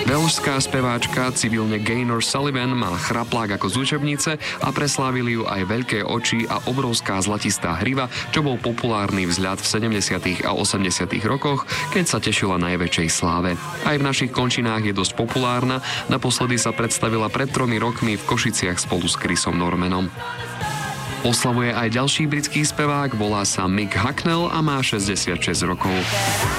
Velšská speváčka, civilne Gaynor Sullivan, má chraplák ako z učebnice a preslávili ju aj veľké oči a obrovská zlatistá hriva, čo bol populárny vzhľad v 70. a 80. rokoch, keď sa tešila najväčšej sláve. Aj v našich končinách je dosť populárna, naposledy sa predstavila pred 3 rokmi v Košiciach spolu s Chrisom Normanom. Oslavuje aj ďalší britský spevák, volá sa Mick Hucknall a má 66 rokov.